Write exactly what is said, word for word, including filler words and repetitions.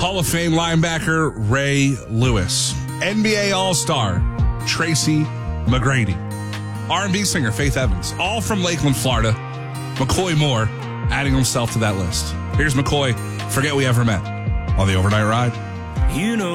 Hall of Fame linebacker Ray Lewis, N B A All-Star Tracy McGrady, R and B singer Faith Evans, all from Lakeland, Florida. McCoy Moore adding himself to that list. Here's McCoy, Forget We Ever Met, on the Overnight Ride. You know